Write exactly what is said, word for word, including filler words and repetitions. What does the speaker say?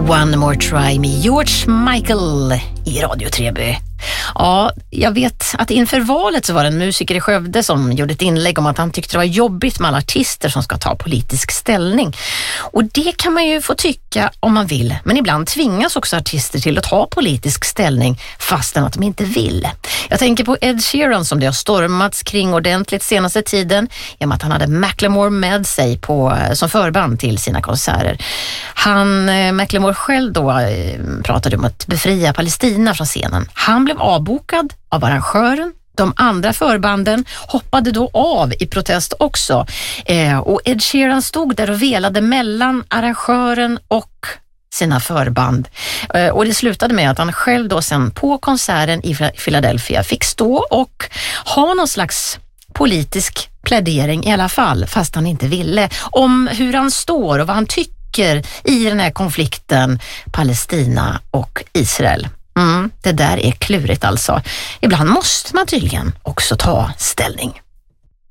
One More Try med George Michael i Radio Treby. Ja, jag vet att inför valet så var det en musiker i Skövde som gjorde ett inlägg om att han tyckte det var jobbigt med alla artister som ska ta politisk ställning. Och det kan man ju få tycka om man vill, men ibland tvingas också artister till att ta politisk ställning fastän att de inte vill. Jag tänker på Ed Sheeran som det har stormats kring ordentligt senaste tiden i och med att han hade Macklemore med sig på, som förband till sina konserter. Han, Macklemore själv då, pratade om att befria Palestina från scenen. Han blev avbokad av arrangören. De andra förbanden hoppade då av i protest också. Eh, och Ed Sheeran stod där och velade mellan arrangören och sina förband. Eh, och det slutade med att han själv då sen på konserten i Philadelphia fick stå och ha någon slags politisk plädering i alla fall, fast han inte ville, om hur han står och vad han tycker i den här konflikten Palestina och Israel. Mm, det där är klurigt alltså. Ibland måste man tydligen också ta ställning.